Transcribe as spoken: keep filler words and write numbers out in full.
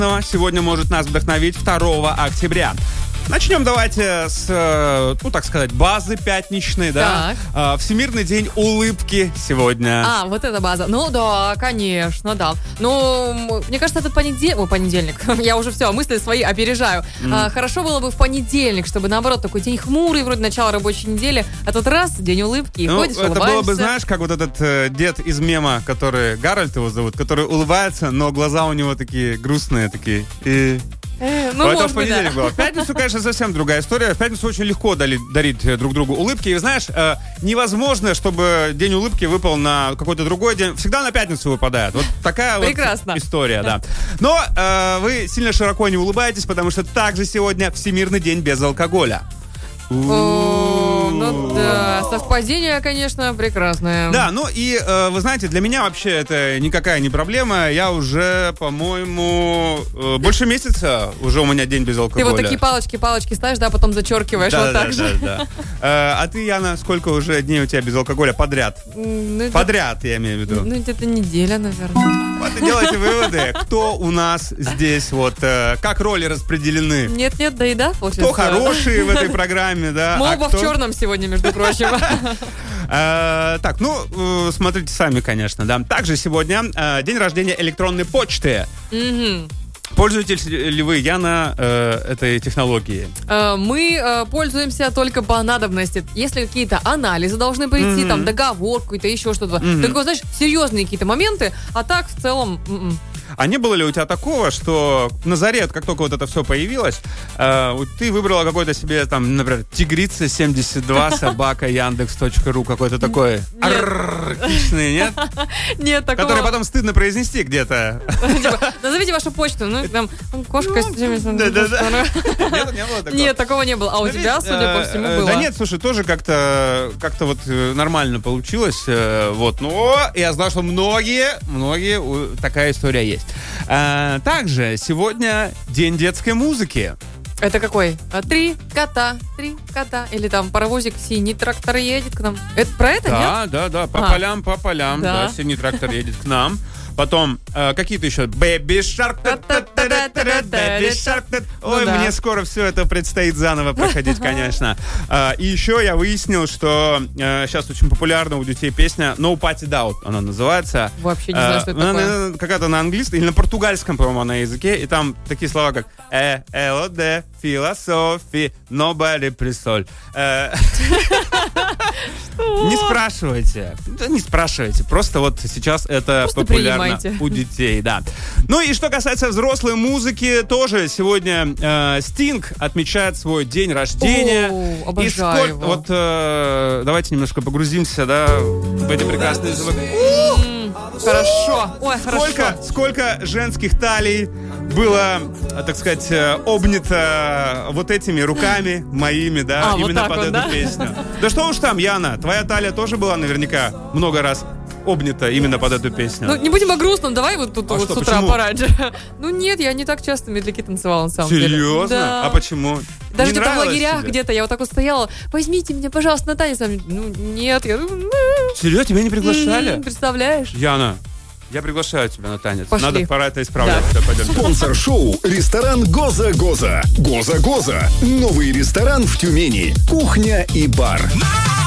приятного сегодня может нас вдохновить второго октября. Начнем давайте с, ну, так сказать, базы пятничной, да? А, Всемирный день улыбки сегодня. А, вот эта база. Ну да, конечно, да. Ну, мне кажется, этот понедельник... О, понедельник. Я уже все, мысли свои опережаю. Mm. А, хорошо было бы в понедельник, чтобы, наоборот, такой день хмурый, вроде начала рабочей недели, а тут раз, день улыбки, и ну, ходишь, это улыбаешься. было бы, знаешь, как вот этот э, дед из мема, который, Гарольд его зовут, который улыбается, но глаза у него такие грустные, такие. И... Э, ну, это в понедельник быть, да. было. В пятницу, конечно, совсем другая история. В пятницу очень легко дарить, дарить друг другу улыбки. И, знаешь, э, невозможно, чтобы день улыбки выпал на какой-то другой день. Всегда на пятницу выпадает. Вот такая Прекрасно. вот история, да. Но э, вы сильно широко не улыбаетесь, потому что также сегодня Всемирный день без алкоголя. О, ну да, совпадение, конечно, прекрасное. Да, ну и э, вы знаете, для меня вообще это никакая не проблема. Я уже, по-моему, э, больше месяца уже у меня день без алкоголя. Ты вот такие палочки-палочки ставишь, да, потом зачеркиваешь, да, вот да, так да, же. Да, да. э, а ты, Яна, сколько уже дней у тебя без алкоголя подряд? Ну, это... Подряд, я имею в виду. Ну, где-то неделя, наверное. Вот и делайте выводы, кто у нас здесь, вот, э, как роли распределены. Нет-нет, да и да, получается. Кто хороший в этой программе, да. Мы а оба кто... в черном сегодня, между прочим. Так, ну, смотрите сами, конечно, да. Также сегодня день рождения электронной почты. Пользуетесь ли вы, Яна, этой технологией? Мы пользуемся только по надобности. Если какие-то анализы должны прийти, там, договор какой-то, еще что-то. Такое, знаешь, серьезные какие-то моменты, а так, в целом... А не было ли у тебя такого, что на заре, как только вот это все появилось, э, ты выбрала какой-то себе, там, например, тигрица семьдесят два, собака, яндекс точка ру, какой-то такой хищный, нет? Нет, такого. Который потом стыдно произнести где-то. Назовите вашу почту, ну, там, кошка семьдесят два. Нет, не было такого? Нет, такого не было. А у тебя, судя по всему, было. Да нет, слушай, тоже как-то как-то вот нормально получилось, вот, но я знаю, что многие, многие, такая история есть. А, также сегодня день детской музыки. Это какой? А, три кота, три кота. Или там паровозик, синий трактор едет к нам. Это про это, да, нет? Да, да, да, по а. полям, по полям. Да. Да, синий трактор едет к нам. Потом э, какие-то еще Baby Shark, Baby Shark. Ой, ну, мне да. скоро все это предстоит заново проходить, конечно. э, И еще я выяснил, что э, сейчас очень популярна у детей песня No Party Doubt, она называется. Вообще не знаю, э, что это она, такое. Какая-то на английском или на португальском, по-моему, на языке. И там такие слова, как э, элоде, философи, nobody присоль. Не спрашивайте. Не спрашивайте. Просто вот сейчас это Просто популярно принимайте. У детей, да. Ну и что касается взрослой музыки, тоже сегодня э, Стинг отмечает свой день рождения. О, обожаю и сколько, его. Вот э, давайте немножко погрузимся, да, в эти прекрасные звуки. Хорошо. Ой, сколько, хорошо. сколько женских талий было, так сказать, обнято вот этими руками моими, да, а, именно вот под вот, эту да? песню. Да что уж там, Яна, твоя талия тоже была наверняка много раз обнята именно под эту песню. Ну, не будем о грустном, давай вот тут а вот что, с утра почему? пораньше. Ну нет, я не так часто медляки танцевала, на самом Серьезно? деле. Серьезно? Да. А почему? Даже не где-то в лагерях тебе? где-то я вот так вот стояла. Возьмите меня, пожалуйста, на танец. Ну, нет. Я... Серьезно? Тебя не приглашали? М-м, представляешь? Яна, я приглашаю тебя на танец. Пошли. Надо, пора это исправлять. Да. Все, спонсор шоу – ресторан «Гоза-Гоза». «Гоза-Гоза» – новый ресторан в Тюмени. Кухня и бар.